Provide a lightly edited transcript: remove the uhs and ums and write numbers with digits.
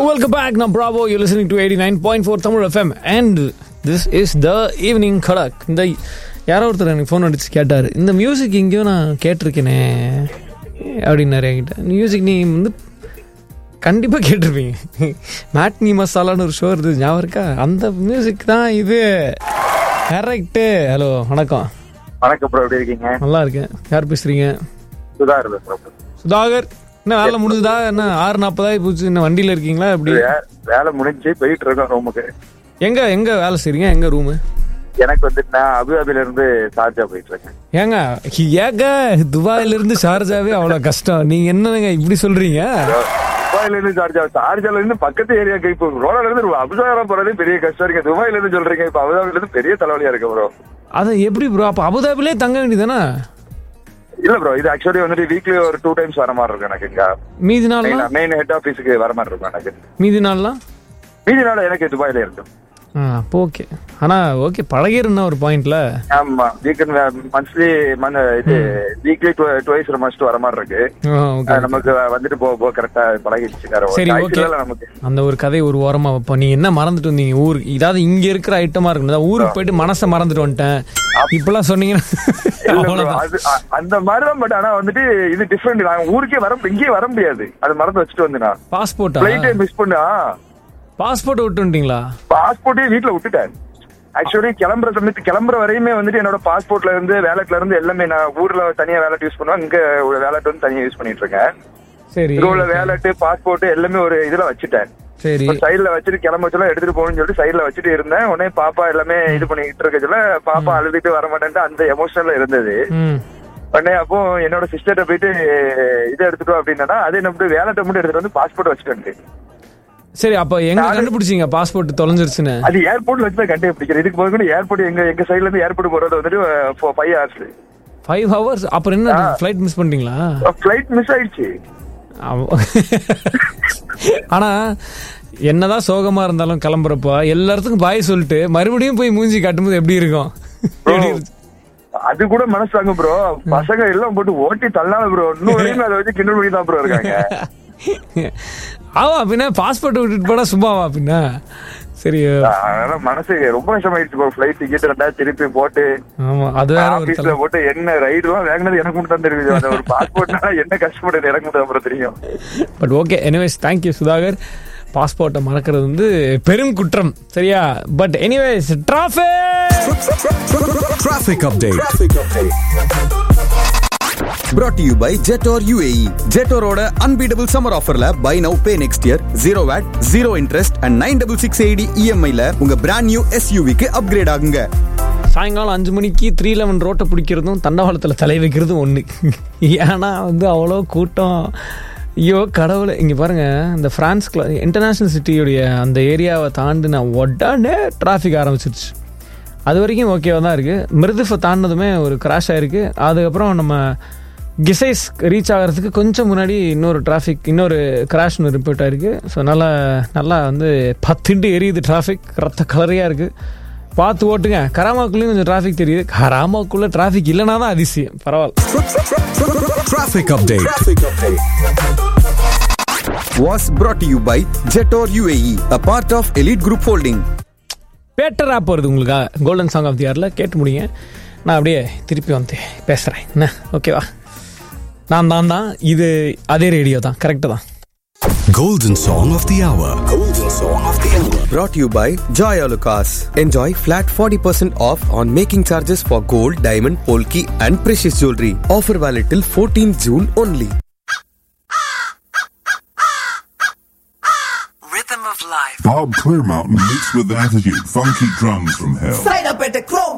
Welcome back. Now, Bravo. You're listening to 89.4 Tamil FM. And this is the evening Kadak. இந்த யாரோ ஒருத்தர் எனக்கு phone அடிச்சு கேட்டார், இந்த மியூசிக் எங்கேயோ நான் கேட்டிருக்கேனே அப்படின்னாரு என்கிட்ட. மியூசிக் நீ வந்து கண்டிப்பாக கேட்டிருப்பீங்க. மேட்னி மசாலான்னு ஒரு ஷோ இருந்தது, ஞாபகம் இருக்கா? அந்த மியூசிக் தான் இது. கரெக்டு. ஹலோ, வணக்கம். வணக்கம் ப்ரோ, எப்படி இருக்கீங்க? நல்லா இருக்கேன். யார் பேசுறீங்க? சுதாகர். சுதாகர், என்ன வேலை முடிஞ்சுதா? என்ன 6:40 போச்சு, என்ன வண்டியில இருக்கீங்களா? எப்படி வேலை முடிஞ்சு போயிட்டு இருக்கோம் ரூமுக்கு. எங்க வேலை செய்றீங்க? எங்க ரூமு? எனக்கு வந்து நான் அபுதாபில இருந்து ஷார்ஜா போயிட்டு இருக்கேன். ஏங்க துபாயில இருந்து ஷார்ஜாவே அவ்வளவு கஷ்டம், நீங்க என்னங்க இப்படி சொல்றீங்க? துபாயில இருந்து ஷார்ஜால இருந்து பக்கத்து ஏரியாக்கு இப்போ ரோடால இருந்து அபுதாபி போறதே பெரிய கஷ்டம் இருக்கு. துபாயில இருந்து சொல்றீங்க, இப்ப அபுதாபில இருந்து பெரிய தலைவலியா இருக்கு ப்ரோ. அது எப்படி ப்ரோ? அப்ப அபுதாபிலே தங்க வேண்டியதானே? இல்ல ப்ரோ, இது ஆக்சுவலி வந்துட்டு வீக்லி ஒரு 2 times வர மாதிரி இருக்கும் எனக்கு. இங்க மீதி நாள் மெயின் ஹெட் ஆபீஸ்க்கு வர மாதிரி இருக்கும் எனக்கு. மீதி நாள் எனக்கு துபாயில இருக்கும். அப்போ ஓகே. ஆனா ஓகே, பழகிருந்தா ஒரு பாயிண்ட்ல. ஆமா, மந்த்லி இது வீக்லி ட்வைஸ் மஸ்ட் வர மாதிரி இருக்கு. நமக்கு வந்துட்டு போக கரெக்டா பழகிடுச்சு. சரி, ஓகே. அந்த ஒரு கதை ஒரு ஓரமா வைப்போம். நீங்க என்ன மறந்துட்டு வந்தீங்க ஊருக்கு? இதாவது இங்க இருக்கிற ஐட்டமா இருக்கணும். ஊருக்கு போயிட்டு மனசை மறந்துட்டு வந்துட்டேன் இப்பெல்லாம் சொன்னீங்கன்னா அந்த மாதிரிதான். பட் ஆனா வந்துட்டு இது டிஃபரெண்ட். நான் ஊருக்கே இங்கேயே வர முடியாது, அது மறந்து வச்சுட்டு வந்தேன். பாஸ்போர்ட் ஃபிளைட்டே மிஸ் பண்ணா. பாஸ்போர்ட் விட்டுட்டீங்களா? பாஸ்போர்ட்டே வீட்டுல விட்டுட்டேன். ஆக்சுவலி கிளம்புற வரையுமே வந்துட்டு என்னோட பாஸ்போர்ட்ல இருந்து வேலட்ல இருந்து எல்லாமே நான் ஊர்ல தனியா வேலட் யூஸ் பண்ணுவேன். இங்க வேலட் வந்து தனியா யூஸ் பண்ணிட்டு இருக்கேன். சரி, வேலட் பாஸ்போர்ட் எல்லாமே ஒரு இதுல வச்சுட்டேன். சரி, சைட்ல வச்சுட்டு கிளம்ப வச்சலாம் எடுத்துட்டு போகணும்னு சொல்லிட்டு சைட்ல வச்சுட்டு இருந்தேன். உடனே பாப்பா எல்லாமே இது பண்ணிட்டு இருக்கச்சுல பாப்பா அழுதுட்டு வர மாட்டேன்ட்டு அந்த எமோஷனல்ல இருந்தது. உடனே அப்போ என்னோட சிஸ்டர்ட்ட போயிட்டு இதை எடுத்துட்டோம் அப்படின்னா அது என்ன வேலட்டை மட்டும் எடுத்துட்டு வந்து பாஸ்போர்ட் வச்சுட்டு. சரி, அப்ப எங்க கண்டுபிடிச்சீங்க பாஸ்போர்ட் தொலைஞ்சிருச்சுன்னு? அது ஏர்போர்ட்ல வச்சு தான் கண்டுபிடிக்கிறேன். இதுக்கு போது ஏர்போர்ட் எங்க சைடுல இருந்து ஏர்போர்ட் போறது வந்துட்டு 5 hours. 5 hours? அப்புறம் என்ன ஃபிளைட் மிஸ் பண்ணிட்டீங்களா? ஃபிளைட் மிஸ் ஆயிடுச்சு. ஆனா என்னதான் சோகமா இருந்தாலும் கிளம்புறப்ப எல்லாத்துக்கும் பாய் சொல்லிட்டு மறுபடியும் போய் மூஞ்சி காட்டும்போது எப்படி இருக்கும்? அது கூட மனசு தாங்க ப்ரோ. பசங்க எல்லாம் போட்டு ஓட்டி தள்ளால ப்ரோ. இன்னும் அதை வச்சு கிண்டல் பண்ணி தான் ப்ரோ இருக்காங்க. ஆமா, பின்ன பாஸ்போர்ட் விட்டுட்டு போனா சும்மாவா பின்ன? சரி, மனசு ரொம்ப கஷ்டமாயிடுச்சு ப்ரோ. ஃபிளைட் டிக்கெட் 2 திருப்பி போட்டு ஆபீஸ்ல போட்டு என்ன ரைடு எல்லாம் வேங்கினது எனக்கு மட்டும் தான் தெரியுது. அந்த ஒரு பாஸ்போர்ட்னா என்ன கஷ்டப்படுது எனக்கு மட்டும் அப்புறம் தெரியும். But okay, anyways thank you Sudhakar. பாஸ்போர்ட்டை மறக்கிறது வந்து பெரும் குற்றம், சரியா? But anyways, traffic update brought to you by Jetor UAE. Jetoroட unbeatable summer offerல buy now pay next year 0 VAT 0 interest and 9668 AD EMI ல உங்க brand new SUV க்கு அப்கிரேட் ஆகுங்க. சாயங்காலம் 5 மணிக்கு 311 ரோட்டை பிடிக்கிறதும் தண்டவாளத்தில் தலை வைக்கிறதும் ஒன்று. ஏன்னா வந்து அவ்வளோ கூட்டம். ஐயோ கடவுளை, இங்கே பாருங்க, இந்த பிரான்ஸ் இன்டர்நேஷ்னல் சிட்டியுடைய அந்த ஏரியாவை தாண்டின உடனே டிராஃபிக் ஆரம்பிச்சிருச்சு. அது வரைக்கும் ஓகேவா தான் இருக்குது. மிருதுஃபை தாண்டினதுமே ஒரு கிராஷ் ஆகிருக்கு. அதுக்கப்புறம் நம்ம கிசைஸ் ரீச் ஆகிறதுக்கு கொஞ்சம் முன்னாடி இன்னொரு கிராஷ் ரிப்போர்ட் ஆகிருக்கு. ஸோ நல்லா வந்து 10 எரியுது டிராஃபிக், ரத்த கலரையாக இருக்குது. பார்த்து ஓட்டுங்க. கராமாக்குள்ளேயும் கொஞ்சம் டிராஃபிக் தெரியுது. கராமாக்குள்ளே டிராஃபிக் இல்லைனா தான் அதிசயம். பரவாயில்ல. Traffic update was brought to you by Jetor UAE, a part of Elite Group Holding. Batter app வருது உங்களுக்கு கோல்டன் சாங் ஆஃப் தி இயர்ல கேட்டு முடியுங்க. நான் அப்படியே திருப்பி வந்து பேசுகிறேன். என்ன ஓகேவா? நான் தான் இது அதே ரேடியோ தான், கரெக்டு தான். Golden Song of the Hour. Golden Song of the Hour. Brought to you by Joy Alucas. Enjoy flat 40% off on making charges for gold, diamond, polki and precious jewelry. Offer valid till 14th June only. Rhythm of life. Bob Clearmountain meets with attitude. Funky drums from hell. Sign up at the Chrome.